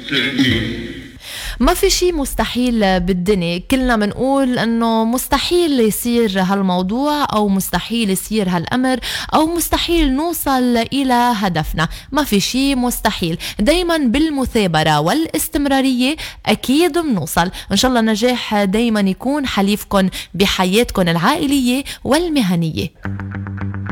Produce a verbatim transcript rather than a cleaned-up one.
مستحيل. ما في شيء مستحيل بالدنيا، كلنا منقول انه مستحيل يصير هالموضوع او مستحيل يصير هالامر او مستحيل نوصل الى هدفنا. ما في شيء مستحيل، دايما بالمثابرة والاستمرارية اكيد بنوصل. ان شاء الله نجاح دايما يكون حليفكن بحياتكن العائلية والمهنية.